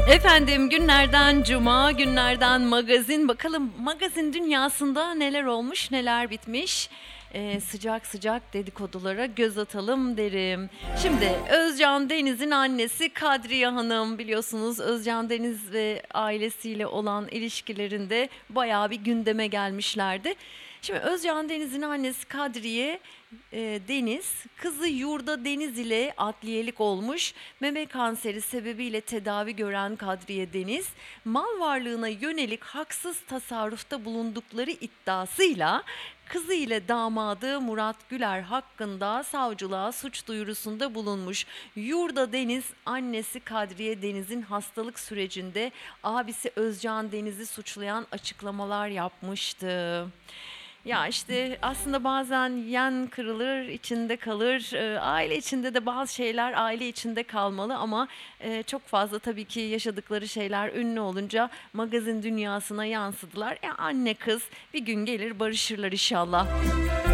Efendim günlerden cuma, günlerden magazin. Bakalım magazin dünyasında neler olmuş, neler bitmiş. Sıcak sıcak dedikodulara göz atalım derim. Şimdi Özcan Deniz'in annesi Kadriye Hanım, biliyorsunuz Özcan Deniz ve ailesiyle olan ilişkilerinde bayağı bir gündeme gelmişlerdi. Şimdi Özcan Deniz'in annesi Kadriye Deniz, kızı Yurda Deniz ile adliyelik olmuş. Meme kanseri sebebiyle tedavi gören Kadriye Deniz, mal varlığına yönelik haksız tasarrufta bulundukları iddiasıyla kızı ile damadı Murat Güler hakkında savcılığa suç duyurusunda bulunmuş. Yurda Deniz, annesi Kadriye Deniz'in hastalık sürecinde abisi Özcan Deniz'i suçlayan açıklamalar yapmıştı. Ya işte aslında bazen yen kırılır, içinde kalır. Aile içinde de bazı şeyler aile içinde kalmalı ama çok fazla tabii ki yaşadıkları şeyler ünlü olunca magazin dünyasına yansıdılar. Anne kız bir gün gelir barışırlar inşallah.